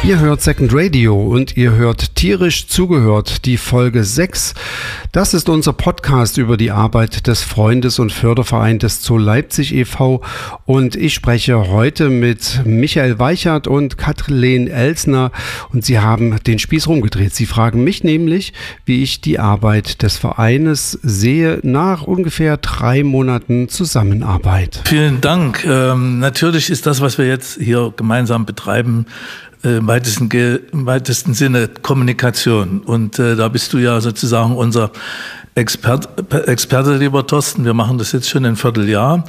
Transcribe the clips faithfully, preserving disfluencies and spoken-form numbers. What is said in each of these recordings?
Ihr hört Second Radio und ihr hört tierisch zugehört, die Folge sechs. Das ist unser Podcast über die Arbeit des Freundes- und Fördervereins des Zoo Leipzig e V und ich spreche heute mit Michael Weichert und Kathleen Elsner und sie haben den Spieß rumgedreht. Sie fragen mich nämlich, wie ich die Arbeit des Vereines sehe nach ungefähr drei Monaten Zusammenarbeit. Vielen Dank. Ähm, natürlich ist das, was wir jetzt hier gemeinsam betreiben, im weitesten, im weitesten Sinne Kommunikation. Und äh, da bist du ja sozusagen unser Expert, Experte, lieber Thorsten. Wir machen das jetzt schon ein Vierteljahr.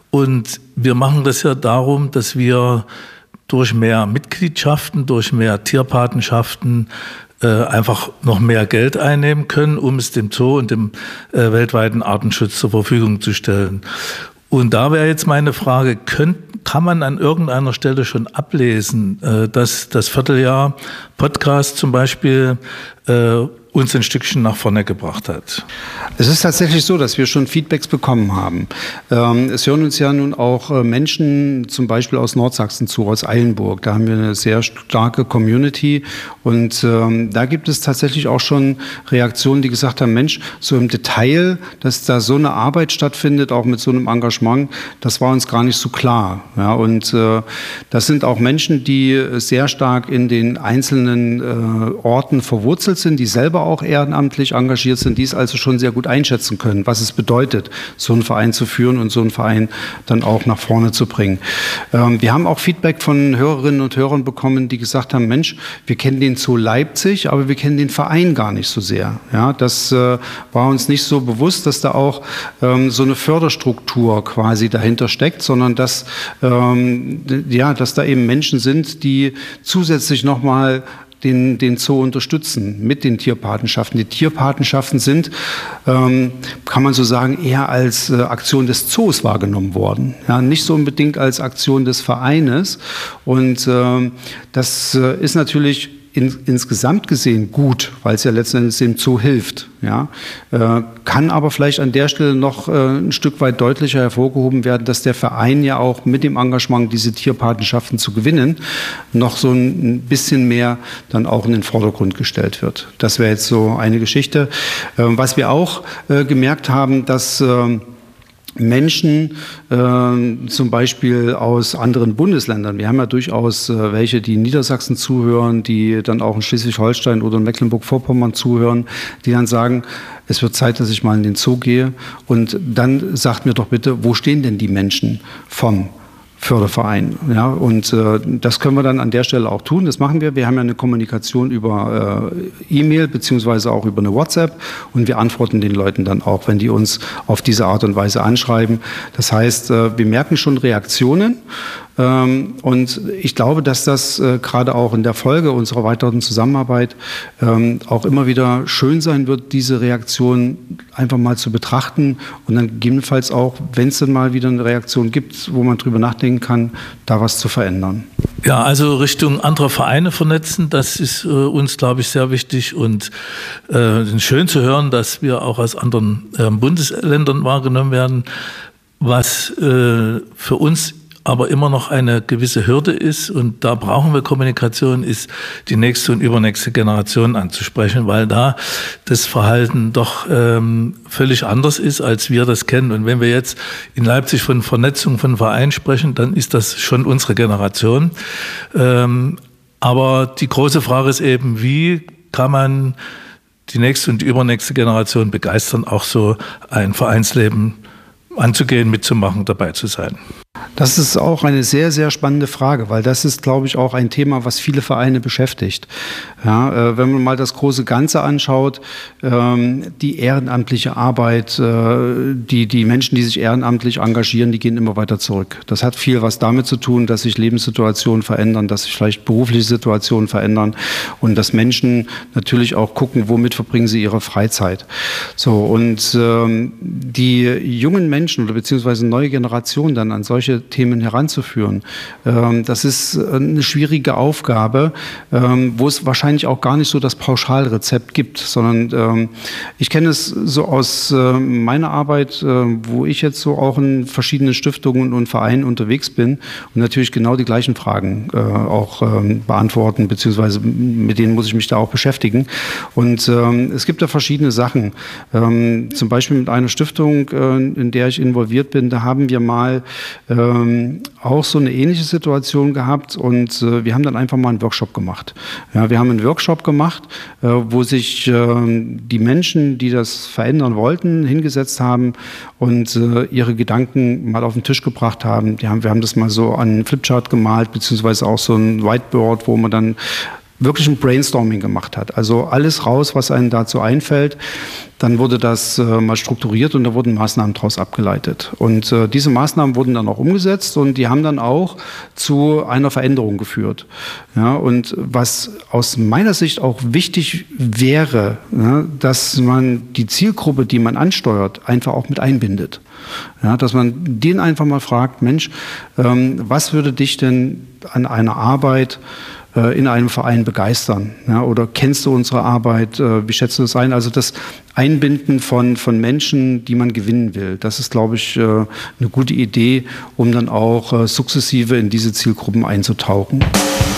Und wir machen das ja darum, dass wir durch mehr Mitgliedschaften, durch mehr Tierpatenschaften äh, einfach noch mehr Geld einnehmen können, um es dem Zoo und dem äh, weltweiten Artenschutz zur Verfügung zu stellen. Und da wäre jetzt meine Frage, könnt, kann man an irgendeiner Stelle schon ablesen, äh, dass das Vierteljahr Podcast zum Beispiel äh, uns ein Stückchen nach vorne gebracht hat? Es ist tatsächlich so, dass wir schon Feedbacks bekommen haben. Ähm, es hören uns ja nun auch äh, Menschen zum Beispiel aus Nordsachsen zu, aus Eilenburg. Da haben wir eine sehr starke Community und ähm, da gibt es tatsächlich auch schon Reaktionen, die gesagt haben, Mensch, so im Detail, dass da so eine Arbeit stattfindet, auch mit so einem Engagement, das war uns gar nicht so klar. Ja, und äh, das sind auch Menschen, die sehr stark in den einzelnen äh, Orten verwurzelt sind, die selber auch ehrenamtlich engagiert sind, die es also schon sehr gut einschätzen können, was es bedeutet, so einen Verein zu führen und so einen Verein dann auch nach vorne zu bringen. Ähm, wir haben auch Feedback von Hörerinnen und Hörern bekommen, die gesagt haben, Mensch, wir kennen den Zoo Leipzig, aber wir kennen den Verein gar nicht so sehr. Ja, das äh, war uns nicht so bewusst, dass da auch ähm, so eine Förderstruktur quasi dahinter steckt, sondern dass, ähm, ja, dass da eben Menschen sind, die zusätzlich nochmal Den, den Zoo unterstützen mit den Tierpatenschaften. Die Tierpatenschaften sind, ähm, kann man so sagen, eher als äh, Aktion des Zoos wahrgenommen worden. Ja, nicht so unbedingt als Aktion des Vereines. Und ähm, das äh, ist natürlich In, insgesamt gesehen gut, weil es ja letzten Endes dem Zoo hilft. Ja? Äh, kann aber vielleicht an der Stelle noch äh, ein Stück weit deutlicher hervorgehoben werden, dass der Verein ja auch mit dem Engagement, diese Tierpatenschaften zu gewinnen, noch so ein bisschen mehr dann auch in den Vordergrund gestellt wird. Das wäre jetzt so eine Geschichte. Äh, was wir auch äh, gemerkt haben, dass äh, Menschen äh, zum Beispiel aus anderen Bundesländern. Wir haben ja durchaus äh, welche, die in Niedersachsen zuhören, die dann auch in Schleswig-Holstein oder in Mecklenburg-Vorpommern zuhören, die dann sagen, es wird Zeit, dass ich mal in den Zoo gehe. Und dann sagt mir doch bitte, wo stehen denn die Menschen vom Förderverein. Ja, und äh, das können wir dann an der Stelle auch tun. Das machen wir. Wir haben ja eine Kommunikation über äh, E-Mail beziehungsweise auch über eine WhatsApp und wir antworten den Leuten dann auch, wenn die uns auf diese Art und Weise anschreiben. Das heißt, äh, wir merken schon Reaktionen. Ähm, und ich glaube, dass das äh, gerade auch in der Folge unserer weiteren Zusammenarbeit ähm, auch immer wieder schön sein wird, diese Reaktion einfach mal zu betrachten und dann gegebenenfalls auch, wenn es dann mal wieder eine Reaktion gibt, wo man drüber nachdenken kann, da was zu verändern. Ja, also Richtung anderer Vereine vernetzen, das ist äh, uns, glaube ich, sehr wichtig und äh, schön zu hören, dass wir auch aus anderen äh, Bundesländern wahrgenommen werden, was äh, für uns aber immer noch eine gewisse Hürde ist und da brauchen wir Kommunikation, ist die nächste und übernächste Generation anzusprechen, weil da das Verhalten doch ähm, völlig anders ist, als wir das kennen. Und wenn wir jetzt in Leipzig von Vernetzung von Vereinen sprechen, dann ist das schon unsere Generation. Ähm, aber die große Frage ist eben, wie kann man die nächste und die übernächste Generation begeistern, auch so ein Vereinsleben anzugehen, mitzumachen, dabei zu sein. Das ist auch eine sehr, sehr spannende Frage, weil das ist, glaube ich, auch ein Thema, was viele Vereine beschäftigt. Ja, äh, wenn man mal das große Ganze anschaut, ähm, die ehrenamtliche Arbeit, äh, die, die Menschen, die sich ehrenamtlich engagieren, die gehen immer weiter zurück. Das hat viel was damit zu tun, dass sich Lebenssituationen verändern, dass sich vielleicht berufliche Situationen verändern und dass Menschen natürlich auch gucken, womit verbringen sie ihre Freizeit. So, und ähm, die jungen Menschen oder beziehungsweise neue Generationen dann an solchen solche Themen heranzuführen. Ähm, das ist eine schwierige Aufgabe, ähm, wo es wahrscheinlich auch gar nicht so das Pauschalrezept gibt, sondern ähm, ich kenne es so aus äh, meiner Arbeit, äh, wo ich jetzt so auch in verschiedenen Stiftungen und Vereinen unterwegs bin und natürlich genau die gleichen Fragen äh, auch ähm, beantworten, beziehungsweise mit denen muss ich mich da auch beschäftigen. Und ähm, es gibt da verschiedene Sachen. Ähm, zum Beispiel mit einer Stiftung, äh, in der ich involviert bin, da haben wir mal ähm, auch so eine ähnliche Situation gehabt und äh, wir haben dann einfach mal einen Workshop gemacht. Ja, wir haben einen Workshop gemacht, äh, wo sich äh, die Menschen, die das verändern wollten, hingesetzt haben und äh, ihre Gedanken mal auf den Tisch gebracht haben. Die haben. Wir haben das mal so an einen Flipchart gemalt, beziehungsweise auch so ein Whiteboard, wo man dann wirklich ein Brainstorming gemacht hat. Also alles raus, was einem dazu einfällt. Dann wurde das äh, mal strukturiert und da wurden Maßnahmen daraus abgeleitet. Und äh, diese Maßnahmen wurden dann auch umgesetzt und die haben dann auch zu einer Veränderung geführt. Ja, und was aus meiner Sicht auch wichtig wäre, ja, dass man die Zielgruppe, die man ansteuert, einfach auch mit einbindet. Ja, dass man den einfach mal fragt, Mensch, ähm, was würde dich denn an einer Arbeit in einem Verein begeistern? Ja, oder kennst du unsere Arbeit? Wie schätzt du das ein? Also das Einbinden von, von Menschen, die man gewinnen will, das ist, glaube ich, eine gute Idee, um dann auch sukzessive in diese Zielgruppen einzutauchen.